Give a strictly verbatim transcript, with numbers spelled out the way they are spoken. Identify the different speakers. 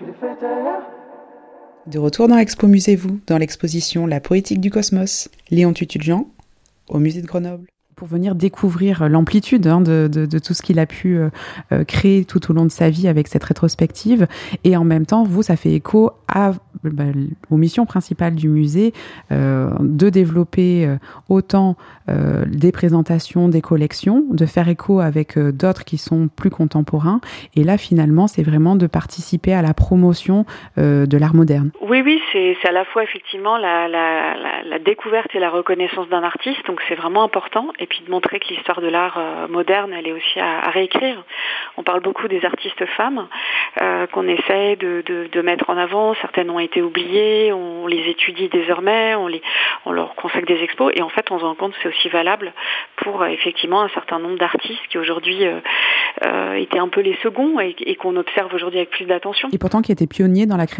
Speaker 1: De retour dans l'Expo Musée-Vous, dans l'exposition La poétique du cosmos, Léon Tutut-Jean, au musée de Grenoble. Pour venir découvrir l'amplitude hein, de, de, de tout ce qu'il a pu euh, créer tout au long de sa vie avec cette rétrospective. Et en même temps, vous, ça fait écho à, bah, aux missions principales du musée euh, de développer euh, autant euh, des présentations, des collections, de faire écho avec euh, d'autres qui sont plus contemporains. Et là, finalement, c'est vraiment de participer à la promotion euh, de l'art moderne.
Speaker 2: Oui, oui, c'est, c'est à la fois effectivement la, la, la, la découverte et la reconnaissance d'un artiste, donc c'est vraiment important. Et puis de montrer que l'histoire de l'art euh, moderne, elle est aussi à, à réécrire. On parle beaucoup des artistes femmes euh, qu'on essaie de, de, de mettre en avant. Certaines ont été oubliées, on les étudie désormais, on, les, on leur consacre des expos. Et en fait, on se rend compte que c'est aussi valable pour euh, effectivement un certain nombre d'artistes qui aujourd'hui euh, euh, étaient un peu les seconds et, et qu'on observe aujourd'hui avec plus d'attention.
Speaker 1: Et pourtant qui étaient pionniers dans la création